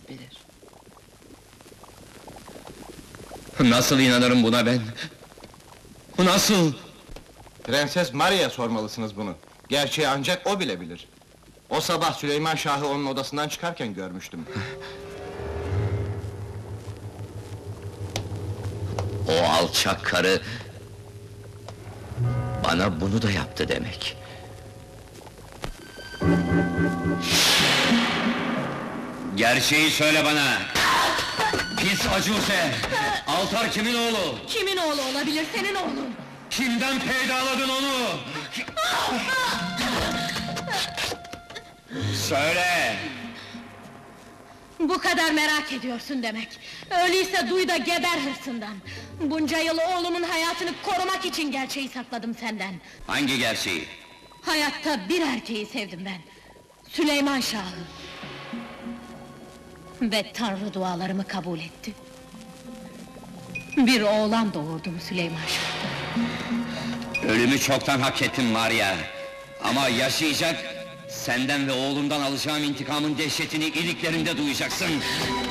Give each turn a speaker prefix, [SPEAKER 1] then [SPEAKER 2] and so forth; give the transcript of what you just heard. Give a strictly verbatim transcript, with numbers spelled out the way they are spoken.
[SPEAKER 1] bilir.
[SPEAKER 2] Nasıl inanırım buna ben? Nasıl?
[SPEAKER 3] Prenses Maria'ya sormalısınız bunu. Gerçeği ancak o bilebilir. O sabah Süleyman Şah'ı onun odasından çıkarken görmüştüm.
[SPEAKER 2] O alçak karı... bana bunu da yaptı demek. Gerçeği söyle bana! Pis acuse! Altar kimin oğlu?
[SPEAKER 1] Kimin oğlu olabilir, senin oğlun?
[SPEAKER 2] Kimden peydaladın onu? Söyle!
[SPEAKER 1] Bu kadar merak ediyorsun demek. Öyleyse duy da geber hırsından. Bunca yıl oğlumun hayatını korumak için gerçeği sakladım senden.
[SPEAKER 2] Hangi gerçeği?
[SPEAKER 1] Hayatta bir erkeği sevdim ben. Süleyman Şah'ı. Ve Tanrı dualarımı kabul etti. Bir oğlan doğurdum Süleyman Şah.
[SPEAKER 2] Ölümü çoktan hak ettim Maria. Ama yaşayacak, senden ve oğlundan alacağım intikamın dehşetini iliklerinde duyacaksın.